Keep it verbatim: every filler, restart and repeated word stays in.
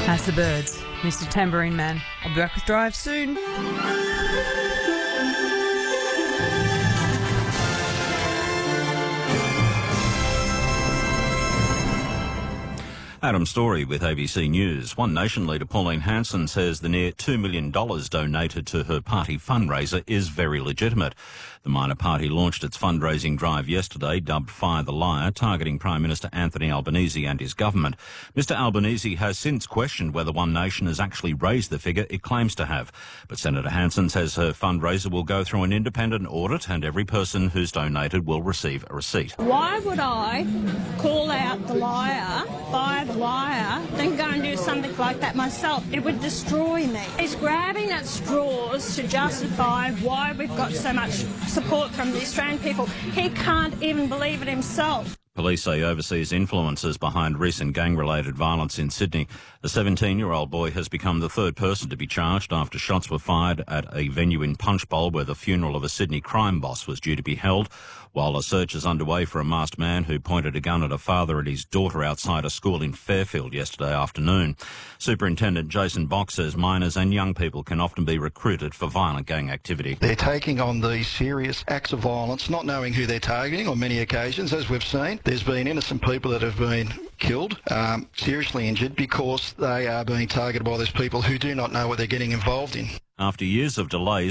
That's the Birds. Mister Tambourine Man. I'll be back with Drive soon. Adam Story with A B C News. One Nation leader Pauline Hanson says the near two million dollars donated to her party fundraiser is very legitimate. The minor party launched its fundraising drive yesterday, dubbed Fire the Liar, targeting Prime Minister Anthony Albanese and his government. Mister Albanese has since questioned whether One Nation has actually raised the figure it claims to have. But Senator Hanson says her fundraiser will go through an independent audit and every person who's donated will receive a receipt. Why would I call out the liar, fire the liar, then go and do something like that myself? It would destroy me. He's grabbing at straws to justify why we've got so much support from the Australian people. He can't even believe it himself. Police say overseas influences behind recent gang-related violence in Sydney. A seventeen-year-old boy has become the third person to be charged after shots were fired at a venue in Punchbowl where the funeral of a Sydney crime boss was due to be held, while a search is underway for a masked man who pointed a gun at a father and his daughter outside a school in Fairfield yesterday afternoon. Superintendent Jason Box says minors and young people can often be recruited for violent gang activity. They're taking on these serious acts of violence, not knowing who they're targeting on many occasions, as we've seen. There's been innocent people that have been killed, um, seriously injured, because they are being targeted by these people who do not know what they're getting involved in. After years of delays,